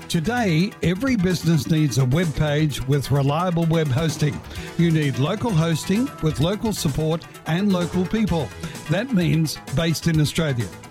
Today, every business needs a web page with reliable web hosting. You need local hosting with local support and local people. That means based in Australia.